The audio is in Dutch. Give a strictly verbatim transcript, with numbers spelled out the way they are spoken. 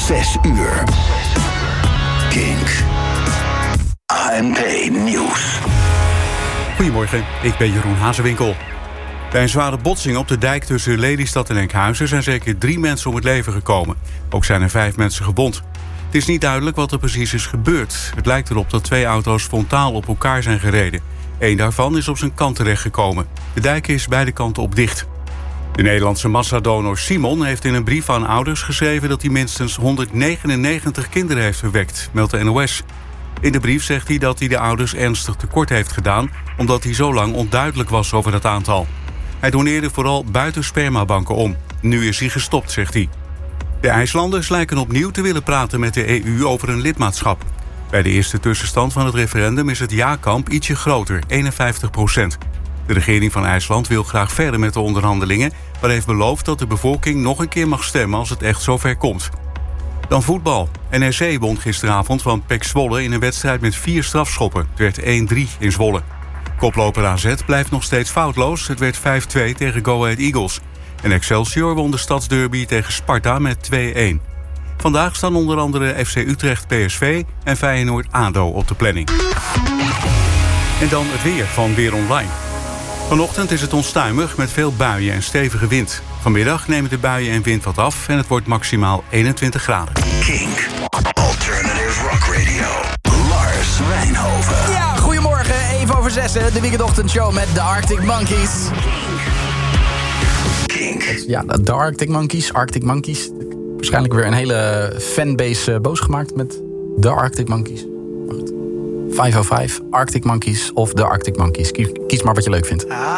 zes uur. Kink. A N P Nieuws. Goedemorgen, ik ben Jeroen Hazewinkel. Bij een zware botsing op de dijk tussen Lelystad en Enkhuizen zijn zeker drie mensen om het leven gekomen. Ook zijn er vijf mensen gewond. Het is niet duidelijk wat er precies is gebeurd. Het lijkt erop dat twee auto's frontaal op elkaar zijn gereden. Eén daarvan is op zijn kant terechtgekomen. De dijk is beide kanten op dicht. De Nederlandse massadonor Simon heeft in een brief aan ouders geschreven dat hij minstens honderdnegenennegentig kinderen heeft verwekt, meldt de N O S. In de brief zegt hij dat hij de ouders ernstig tekort heeft gedaan, omdat hij zo lang onduidelijk was over het aantal. Hij doneerde vooral buiten spermabanken om. Nu is hij gestopt, zegt hij. De IJslanders lijken opnieuw te willen praten met de E U over een lidmaatschap. Bij de eerste tussenstand van het referendum is het ja-kamp ietsje groter, eenenvijftig procent. De regering van IJsland wil graag verder met de onderhandelingen, maar heeft beloofd dat de bevolking nog een keer mag stemmen als het echt zover komt. Dan voetbal. N E C won gisteravond van P E C Zwolle in een wedstrijd met vier strafschoppen. Het werd één drie in Zwolle. Koploper A Z blijft nog steeds foutloos. Het werd vijf twee tegen Go Ahead Eagles. En Excelsior won de stadsderby tegen Sparta met twee-een. Vandaag staan onder andere F C Utrecht P S V en Feyenoord A D O op de planning. En dan het weer van Weer Online. Vanochtend is het onstuimig met veel buien en stevige wind. Vanmiddag nemen de buien en wind wat af en het wordt maximaal eenentwintig graden. Kink. Alternative Rock Radio. Lars Wijnhoven. Ja, goedemorgen. Even over zessen. De weekendochtendshow met de Arctic Monkeys. Kink. Ja, de Arctic Monkeys. Arctic Monkeys. Waarschijnlijk weer een hele fanbase boos gemaakt met de Arctic Monkeys. vijf oh vijf, Arctic Monkeys of de Arctic Monkeys. Kies maar wat je leuk vindt.